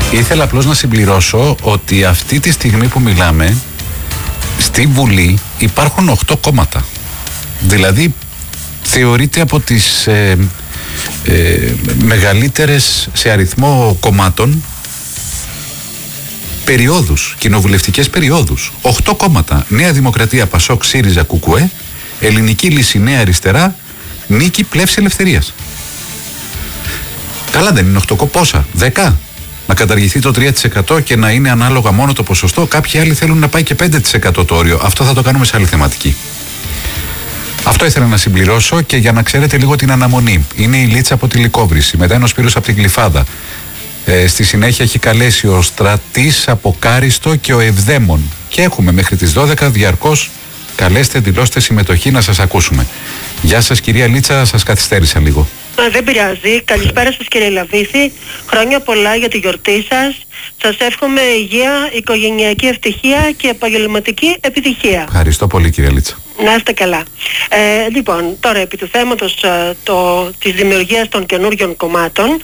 Ήθελα απλώς να συμπληρώσω ότι αυτή τη στιγμή που μιλάμε στη Βουλή υπάρχουν 8 κόμματα. Δηλαδή θεωρείται από τις μεγαλύτερες σε αριθμό κομμάτων περιόδους, κοινοβουλευτικές περιόδους. 8 κόμματα. Νέα Δημοκρατία, Πασόκ, ΣΥΡΙΖΑ, ΚΚΕ, Ελληνική Λύση, Νέα Αριστερά, Νίκη, Πλεύση Ελευθερίας. Καλά δεν είναι 8, πόσα, 10? Να καταργηθεί το 3% και να είναι ανάλογα μόνο το ποσοστό. Κάποιοι άλλοι θέλουν να πάει και 5% το όριο. Αυτό θα το κάνουμε σε άλλη θεματική. Αυτό ήθελα να συμπληρώσω και για να ξέρετε λίγο την αναμονή. Είναι η Λίτσα από τη Λυκόβρηση, μετά είναι ο Σπύρος από την Γλυφάδα. Στη συνέχεια έχει καλέσει ο Στρατής από Κάριστο και ο Ευδαίμων. Και έχουμε μέχρι τις 12 διαρκώς. Καλέστε, δηλώστε συμμετοχή να σας ακούσουμε. Γεια σας κυρία Λίτσα, σας καθυστέρησα λίγο. Δεν πειράζει. Καλησπέρα σας κύριε Λαβίθη. Χρόνια πολλά για τη γιορτή σας. Σας εύχομαι υγεία, οικογενειακή ευτυχία και επαγγελματική επιτυχία. Ευχαριστώ πολύ κυρία Λίτσα. Να είστε καλά. Λοιπόν, τώρα επί του θέματος της δημιουργίας των καινούριων κομμάτων.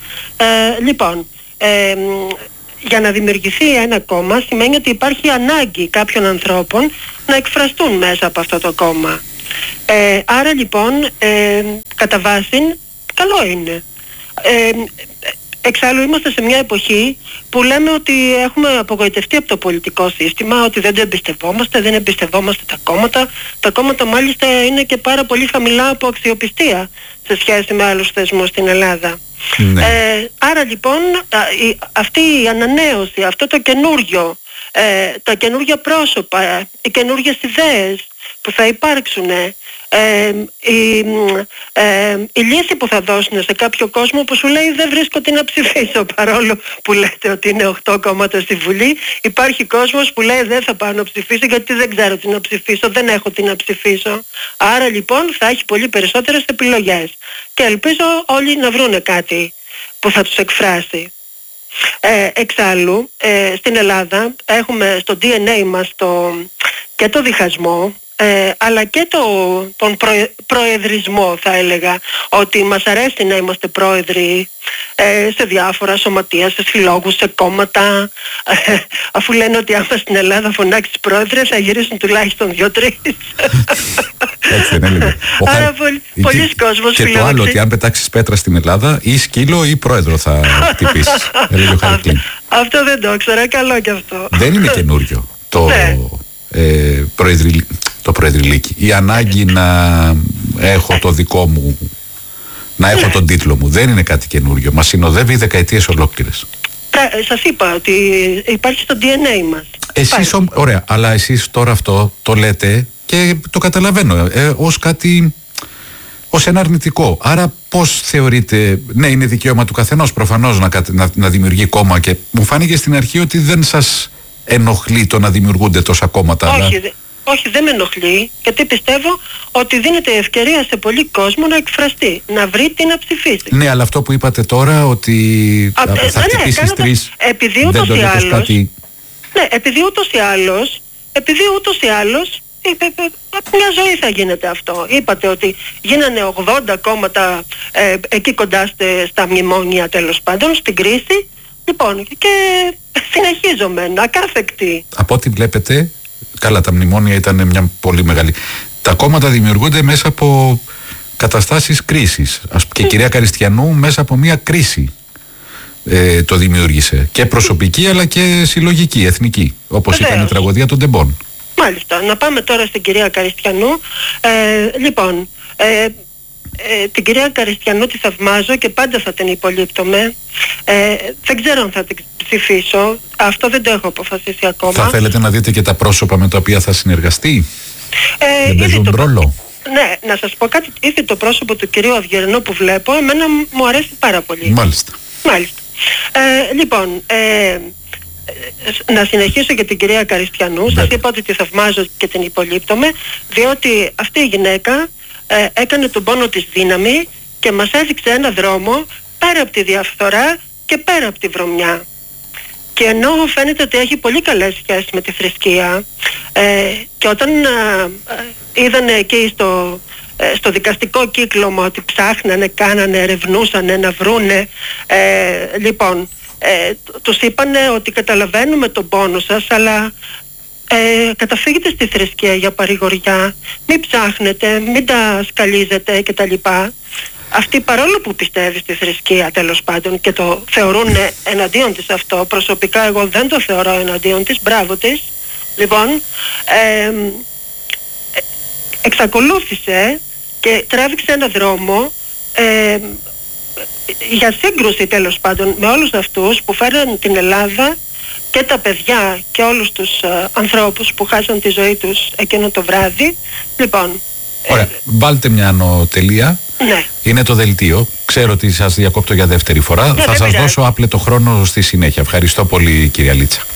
Για να δημιουργηθεί ένα κόμμα σημαίνει ότι υπάρχει ανάγκη κάποιων ανθρώπων να εκφραστούν μέσα από αυτό το κόμμα. Άρα λοιπόν, κατά βάση, καλό είναι. Εξάλλου είμαστε σε μια εποχή που λέμε ότι έχουμε απογοητευτεί από το πολιτικό σύστημα, ότι δεν το εμπιστευόμαστε, δεν εμπιστευόμαστε τα κόμματα. Τα κόμματα μάλιστα είναι και πάρα πολύ χαμηλά από αξιοπιστία σε σχέση με άλλους θεσμούς στην Ελλάδα. Ναι. Άρα λοιπόν αυτή η ανανέωση, αυτό το καινούριο, τα καινούργια πρόσωπα, οι καινούργιες ιδέες που θα υπάρξουν, η λύση που θα δώσουν σε κάποιο κόσμο που σου λέει δεν βρίσκω τι να ψηφίσω, παρόλο που λέτε ότι είναι 8 κόμματα στη Βουλή, υπάρχει κόσμος που λέει δεν θα πάω να ψηφίσω γιατί δεν ξέρω τι να ψηφίσω, δεν έχω τι να ψηφίσω. Άρα λοιπόν θα έχει πολύ περισσότερες επιλογές και ελπίζω όλοι να βρούνε κάτι που θα τους εκφράσει. Εξάλλου στην Ελλάδα έχουμε στο DNA μας και το διχασμό, αλλά και τον προεδρισμό, θα έλεγα, ότι μας αρέσει να είμαστε πρόεδροι σε διάφορα σωματεία, σε συλλόγους, σε κόμματα, αφού λένε ότι άμα στην Ελλάδα φωνάξεις πρόεδρε θα γυρίσουν τουλάχιστον 2-3. Έτσι δεν είναι. Άρα πολλοί κόσμος και το άλλο ότι αν πετάξεις πέτρα στην Ελλάδα ή σκύλο ή πρόεδρο θα χτυπήσεις. Αυτό δεν το ήξερα, καλό κι αυτό. Δεν είναι καινούριο το προεδρυλίκι. Η ανάγκη να έχω το δικό μου, να έχω τον τίτλο μου, δεν είναι κάτι καινούριο. Μας συνοδεύει δεκαετίες ολόκληρες. Σας είπα ότι υπάρχει στο DNA μας. Εσείς, ωραία, αλλά εσείς τώρα αυτό το λέτε και το καταλαβαίνω ως κάτι, ως ένα αρνητικό. Άρα πώς θεωρείτε, ναι είναι δικαίωμα του καθενός προφανώς να δημιουργεί κόμμα και μου φάνηκε στην αρχή ότι δεν σας ενοχλεί το να δημιουργούνται τόσα κόμματα. Όχι, δεν με ενοχλεί, γιατί πιστεύω ότι δίνεται ευκαιρία σε πολύ κόσμο να εκφραστεί, να βρει τι να ψηφίσει. Ναι, αλλά αυτό που είπατε τώρα, ότι θα χτυπήσεις 3, δεν το λέτε ως κάτι... Ναι, επειδή ούτως ή άλλως, μια ζωή θα γίνεται αυτό. Είπατε ότι γίνανε 80 κόμματα εκεί κοντά στα μνημόνια, τέλος πάντων, στην κρίση. Λοιπόν, και συνεχίζομαι, ακάθεκτη. Από ό,τι βλέπετε, καλά, τα μνημόνια ήταν μια πολύ μεγάλη. Τα κόμματα δημιουργούνται μέσα από καταστάσεις κρίσης. Και η κυρία Καριστιανού μέσα από μια κρίση το δημιούργησε. Και προσωπική αλλά και συλλογική, εθνική. Όπως ήταν η τραγωδία των Τεμπών. Μάλιστα. Να πάμε τώρα στην κυρία Καριστιανού. Λοιπόν, την κυρία Καριστιανού τη θαυμάζω και πάντα θα την υπολείπτομαι. Δεν ξέρω αν θα την ψηφίσω. Αυτό δεν το έχω αποφασίσει ακόμα. Θα θέλετε να δείτε και τα πρόσωπα με τα οποία θα συνεργαστεί? Δεν παίζουν ρόλο? Ναι, να σας πω κάτι. Ήδη το πρόσωπο του κυρίου Αυγερινού που βλέπω, εμένα μου αρέσει πάρα πολύ. Μάλιστα. Λοιπόν, να συνεχίσω για την κυρία Καριστιανού. Σας είπα ότι τη θαυμάζω και την υπολείπτομαι, διότι αυτή η γυναίκα έκανε τον πόνο της δύναμη και μας έδειξε ένα δρόμο πέρα από τη διαφθορά και πέρα από τη βρωμιά. Και ενώ φαίνεται ότι έχει πολύ καλές σχέσεις με τη θρησκεία, και όταν είδανε εκεί στο δικαστικό κύκλωμα ότι ψάχνανε, κάνανε, ερευνούσανε να βρούνε. Λοιπόν, τους είπανε ότι καταλαβαίνουμε τον πόνο σας, αλλά καταφύγετε στη θρησκεία για παρηγοριά, μην ψάχνετε, μην τα σκαλίζετε κτλ. Αυτή, παρόλο που πιστεύει στη θρησκεία τέλος πάντων και το θεωρούν εναντίον της αυτό, προσωπικά εγώ δεν το θεωρώ εναντίον της, μπράβο της, λοιπόν, εξακολούθησε και τράβηξε ένα δρόμο για σύγκρουση τέλος πάντων με όλους αυτούς που φέραν την Ελλάδα και τα παιδιά και όλους τους ανθρώπους που χάσαν τη ζωή τους εκείνο το βράδυ. Λοιπόν, ωραία, βάλτε μια ανωτελεία. Ναι. Είναι το δελτίο. Ξέρω ότι σας διακόπτω για δεύτερη φορά. Θα σας δώσω άπλετο χρόνο στη συνέχεια. Ευχαριστώ πολύ, κυρία Λίτσα.